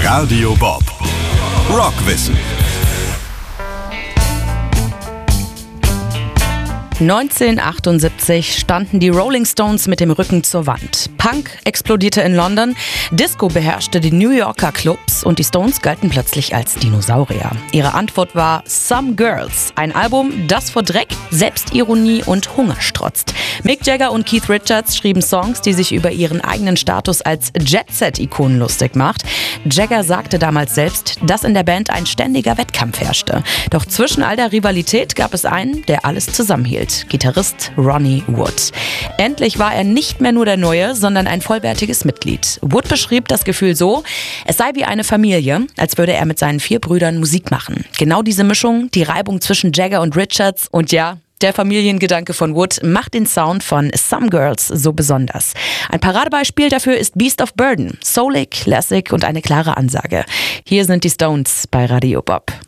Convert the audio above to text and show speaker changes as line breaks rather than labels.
Radio Bob. Rockwissen.
1978 standen die Rolling Stones mit dem Rücken zur Wand. Punk explodierte in London, Disco beherrschte die New Yorker Clubs und die Stones galten plötzlich als Dinosaurier. Ihre Antwort war Some Girls, ein Album, das vor Dreck, Selbstironie und Hunger strotzt. Mick Jagger und Keith Richards schrieben Songs, die sich über ihren eigenen Status als Jet-Set-Ikonen lustig macht. Jagger sagte damals selbst, dass in der Band ein ständiger Wettkampf herrschte. Doch zwischen all der Rivalität gab es einen, der alles zusammenhielt. Gitarrist Ronnie Wood. Endlich war er nicht mehr nur der Neue, sondern ein vollwertiges Mitglied. Wood beschrieb das Gefühl so, es sei wie eine Familie, als würde er mit seinen 4 Brüdern Musik machen. Genau diese Mischung, die Reibung zwischen Jagger und Richards und ja, der Familiengedanke von Wood macht den Sound von Some Girls so besonders. Ein Paradebeispiel dafür ist Beast of Burden. Soulig, lässig und eine klare Ansage. Hier sind die Stones bei Radio Bob.